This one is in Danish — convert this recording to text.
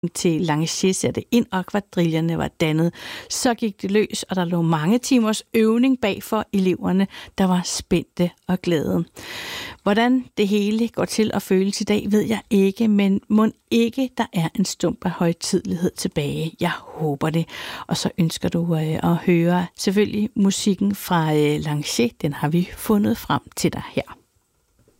til Lange satte ind, og kvadrillerne var dannet. Så gik det løs, og der lå mange timers øvning bag for eleverne, der var spændte og glade. Hvordan det hele går til at føles i dag, ved jeg ikke, men mon ikke, der er en stump af højtidelighed tilbage. Jeg håber det. Og så ønsker du at høre selvfølgelig musikken fra Lange. Den har vi fundet frem til dig her.